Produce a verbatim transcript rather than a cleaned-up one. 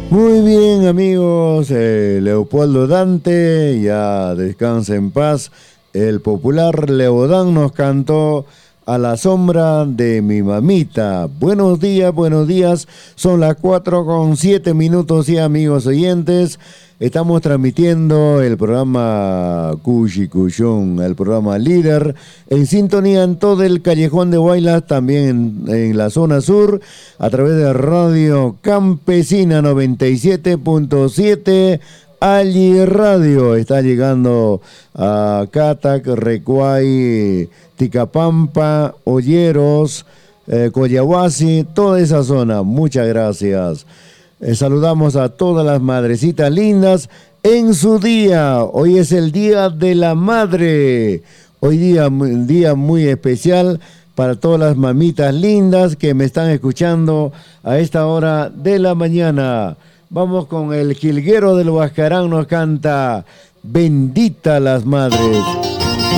Muy bien, amigos, eh, Leopoldo Dante, ya descansa en paz. El popular Leodán nos cantó A la sombra de mi mamita. Buenos días, buenos días. Son las cuatro con siete minutos y amigos oyentes. Estamos transmitiendo el programa Cushi Cushón, el programa líder, en sintonía en todo el Callejón de Huaylas, también en, en la zona sur, a través de Radio Campesina noventa y siete punto siete, Alli Radio. Está llegando a Catac, Recuay, Ticapampa, Olleros, eh, Coyahuasi, toda esa zona. Muchas gracias. Eh, saludamos a todas las madrecitas lindas en su día. Hoy es el Día de la Madre. Hoy día un día muy especial para todas las mamitas lindas que me están escuchando a esta hora de la mañana. Vamos con el jilguero del Huascarán, nos canta Bendita las Madres.